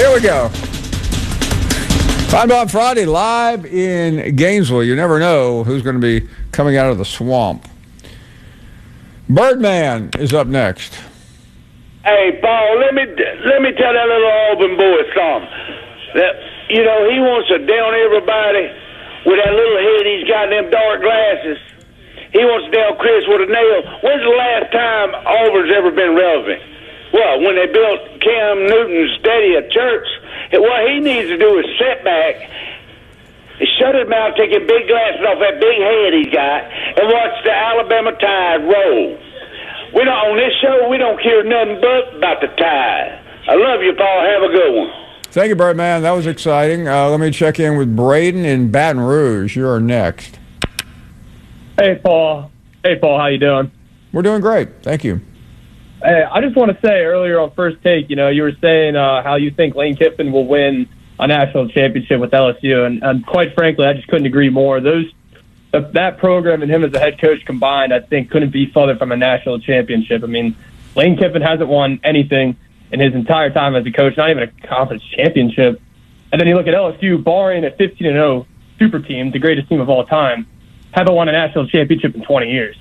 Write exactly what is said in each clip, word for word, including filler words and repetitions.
Here we go. Fine Bob Friday, live in Gainesville. You never know who's going to be coming out of the swamp. Birdman is up next. Hey, Paul, let me let me tell that little Auburn boy something. That, you know, he wants to down everybody with that little head he's got in them dark glasses. He wants to down Chris with a nail. When's the last time Auburn's ever been relevant? Well, when they built Cam Newton's daddy a church. What he needs to do is sit back, shut his mouth, take his big glasses off that big head he's got, and watch the Alabama Tide roll. We don't, on this show, we don't care nothing but about the Tide. I love you, Paul. Have a good one. Thank you, Birdman. That was exciting. Uh, let me check in with Braden in Baton Rouge. You're next. Hey, Paul. Hey, Paul. How you doing? We're doing great. Thank you. Hey, I just want to say earlier on First Take, you know, you were saying uh, how you think Lane Kiffin will win a national championship with L S U, and, and quite frankly, I just couldn't agree more. Those that program and him as a head coach combined, I think, couldn't be further from a national championship. I mean, Lane Kiffin hasn't won anything in his entire time as a coach, not even a conference championship. And then you look at L S U, barring a fifteen and oh super team, the greatest team of all time, haven't won a national championship in twenty years.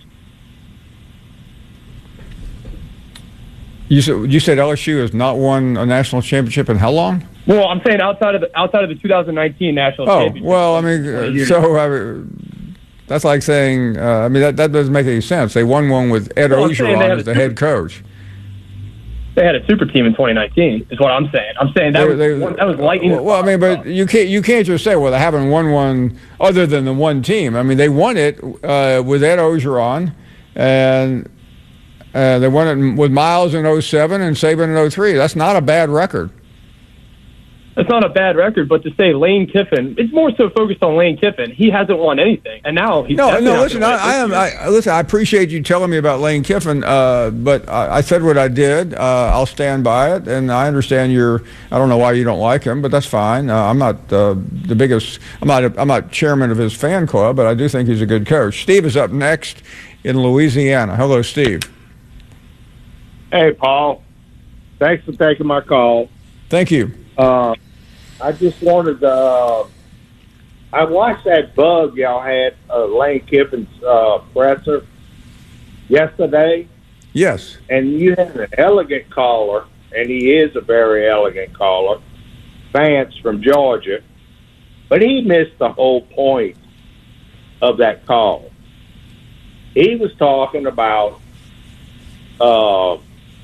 You said, you said L S U has not won a national championship in how long? Well, I'm saying outside of the outside of the two thousand nineteen national oh, championship. Oh, well, I mean, so I mean, that's like saying, uh, I mean, that, that doesn't make any sense. They won one with Ed well, Ogeron as the head coach. They had a super team in twenty nineteen, is what I'm saying. I'm saying that, they, was, they, one, that was lightning. Well, well, I mean, but you can't you can't just say, well, they haven't won one other than the one team. I mean, they won it uh, with Ed Ogeron, and uh, they won it with Miles in oh seven and Saban in oh three. That's not a bad record. It's not a bad record, but to say Lane Kiffin, it's more so focused on Lane Kiffin. He hasn't won anything, and now he's no, no. Listen, I, I am. I, listen, I appreciate you telling me about Lane Kiffin, uh, but I, I said what I did. Uh, I'll stand by it, and I understand you're. I don't know why you don't like him, but that's fine. Uh, I'm not uh, the biggest. I'm not. A, I'm not chairman of his fan club, but I do think he's a good coach. Steve is up next in Louisiana. Hello, Steve. Hey, Paul. Thanks for taking my call. Thank you. Uh, I just wanted to, uh, I watched that bug y'all had, uh, Lane Kiffin's uh, presser yesterday. Yes. And you had an elegant caller, and he is a very elegant caller, Vance from Georgia, but he missed the whole point of that call. He was talking about uh,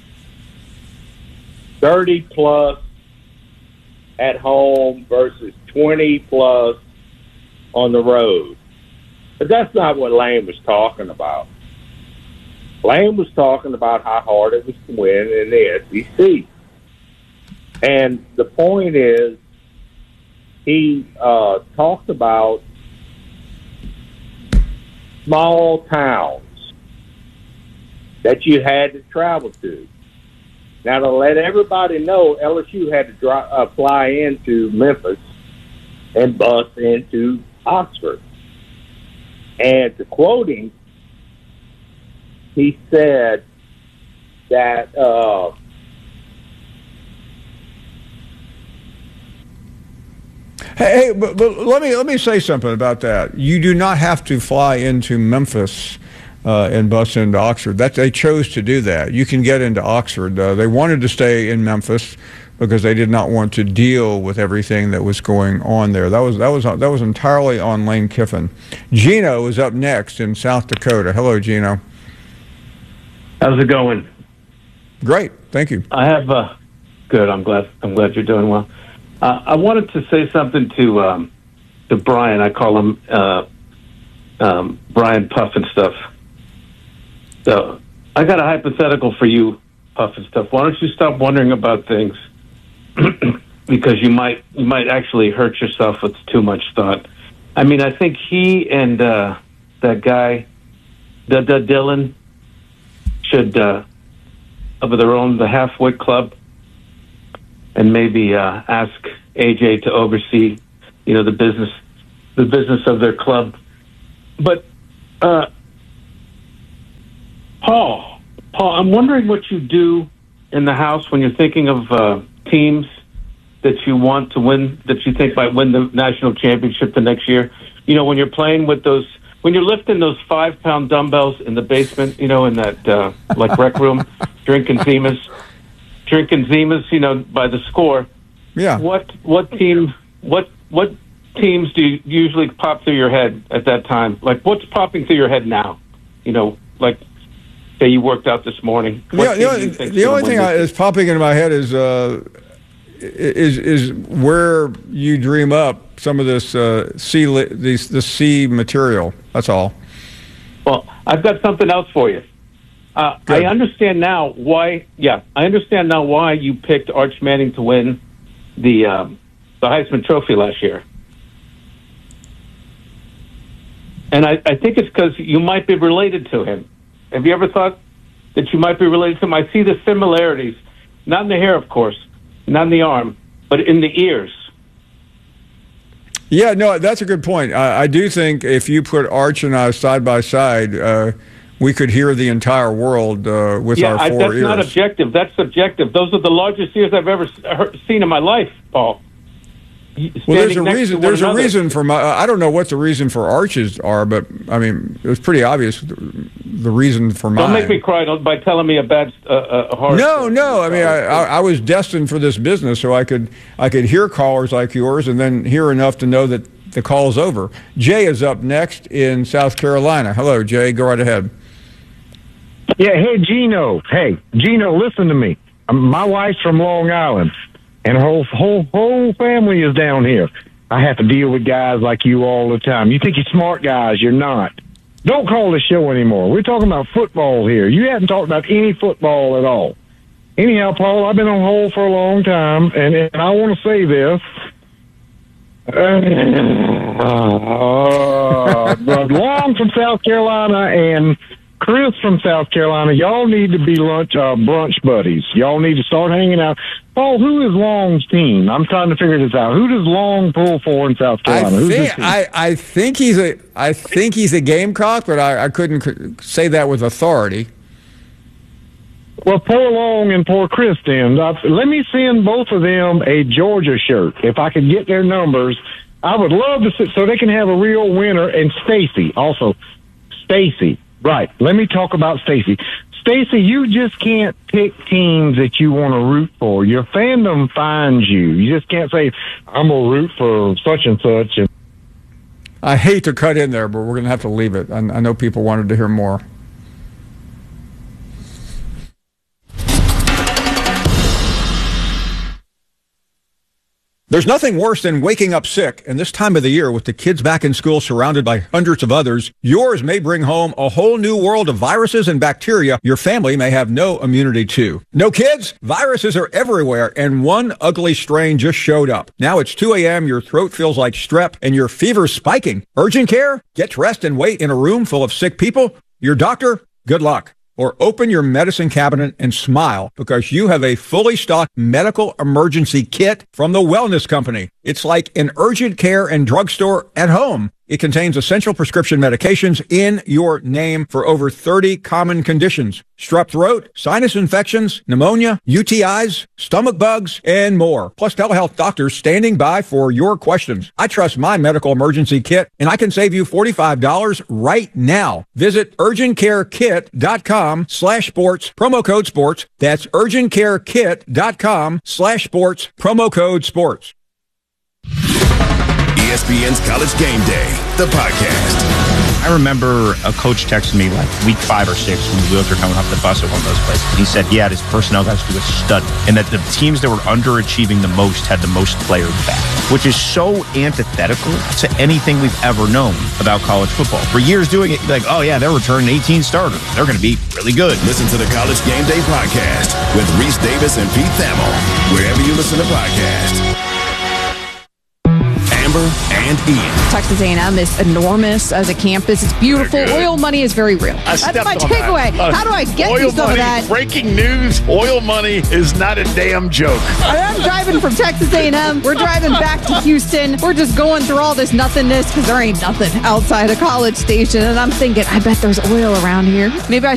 thirty plus at home versus twenty plus on the road. But that's not what Lane was talking about. Lane was talking about how hard it was to win in the S E C. And the point is, he uh, talked about small towns that you had to travel to. Now, to let everybody know, L S U had to dry, uh, fly into Memphis and bus into Oxford. And to quote him, he said that uh, hey, hey but, but let me let me say something about that. You do not have to fly into Memphis Uh, and bus into Oxford. That they chose to do that. You can get into Oxford. Uh, they wanted to stay in Memphis because they did not want to deal with everything that was going on there. That was that was that was entirely on Lane Kiffin. Gino is up next in South Dakota. Hello, Gino. How's it going? Great, thank you. I have uh, good. I'm glad. I'm glad you're doing well. Uh, I wanted to say something to um, to Brian. I call him uh, um, Brian Puff and stuff. So I got a hypothetical for you, Puff and stuff. Why don't you stop wondering about things? Because you might you might actually hurt yourself with too much thought. I mean, I think he and uh, that guy, the, the Dylan, should uh, of their own the Halfwit Club, and maybe uh, ask A J to oversee, you know, the business the business of their club. But uh, Paul, Paul, I'm wondering what you do in the house when you're thinking of uh, teams that you want to win, that you think might win the national championship the next year? You know, when you're playing with those, when you're lifting those five-pound dumbbells in the basement, you know, in that, uh, like, rec room, drinking Zimas, drinking Zimas, you know, by the score. Yeah. What, what team, what, what teams do you usually pop through your head at that time? Like, what's popping through your head now? You know, like, say you worked out this morning. Yeah, the only, the only thing I, is popping into my head is uh, is is where you dream up some of this uh, sea these the sea material. That's all. Well, I've got something else for you. Uh, I understand now why. Yeah, I understand now why you picked Arch Manning to win the um, the Heisman Trophy last year. And I, I think it's because you might be related to him. Have you ever thought that you might be related to him? I see the similarities, not in the hair, of course, not in the arm, but in the ears. Yeah, no, that's a good point. I, I do think if you put Arch and I side by side, uh, we could hear the entire world uh, with yeah, our four I, that's ears. Not objective. That's subjective. Those are the largest ears I've ever heard, seen in my life, Paul. Well, there's a reason. There's a reason for my. I don't know what the reason for Arches are, but I mean, it was pretty obvious the, the reason for mine. Don't make me cry by telling me a bad uh, uh, horror. No, no. I mean, I, I, I was destined for this business, so I could I could hear callers like yours, and then hear enough to know that the call's over. Jay is up next in South Carolina. Hello, Jay. Go right ahead. Yeah. Hey, Gino. Hey, Gino. Listen to me. My wife's from Long Island. And her whole, whole whole family is down here. I have to deal with guys like you all the time. You think you're smart guys, you're not. Don't call the show anymore. We're talking about football here. You haven't talked about any football at all. Anyhow, Paul, I've been on hold for a long time, and, and I want to say this. Uh, Long from South Carolina and Chris from South Carolina, y'all need to be lunch uh, brunch buddies. Y'all need to start hanging out. Paul, who is Long's team? I'm trying to figure this out. Who does Long pull for in South Carolina? I Who's his think, team? I, I think he's a I think he's a Gamecock, but I, I couldn't say that with authority. Well, poor Long and poor Chris then. Uh, let me send both of them a Georgia shirt. If I could get their numbers, I would love to sit so they can have a real winner. And Stacy, also. Stacy, right. Let me talk about Stacy. Stacy, you just can't pick teams that you want to root for. Your fandom finds you. You just can't say, I'm going to root for such and such. And I hate to cut in there, but we're going to have to leave it. I, I know people wanted to hear more. There's nothing worse than waking up sick, and this time of the year with the kids back in school surrounded by hundreds of others, yours may bring home a whole new world of viruses and bacteria your family may have no immunity to. No kids? Viruses are everywhere, and one ugly strain just showed up. Now it's two a.m., your throat feels like strep, and your fever's spiking. Urgent care? Get dressed and wait in a room full of sick people? Your doctor? Good luck. Or open your medicine cabinet and smile because you have a fully stocked medical emergency kit from the Wellness Company. It's like an urgent care and drugstore at home. It contains essential prescription medications in your name for over thirty common conditions. Strep throat, sinus infections, pneumonia, U T Is, stomach bugs, and more. Plus telehealth doctors standing by for your questions. I trust my medical emergency kit, and I can save you forty-five dollars right now. Visit urgentcarekit.com slash sports, promo code sports. That's urgentcarekit.com slash sports, promo code sports. E S P N's College Game Day, the podcast. I remember a coach texted me like week five or six when the Wheels were coming off the bus at one of those places. He said he had his personnel guys do a study and that the teams that were underachieving the most had the most players back, which is so antithetical to anything we've ever known about college football. For years doing it, like, oh yeah, they're returning eighteen starters. They're going to be really good. Listen to the College Game Day podcast with Reese Davis and Pete Thamel, wherever you listen to podcasts. Amber and Ian. Texas A and M is enormous as a campus. It's beautiful. Oil money is very real. I That's my takeaway. That. Uh, How do I get oil you some money, of that? Breaking news, oil money is not a damn joke. I'm driving from Texas A and M. We're driving back to Houston. We're just going through all this nothingness because there ain't nothing outside of College Station. And I'm thinking, I bet there's oil around here. Maybe I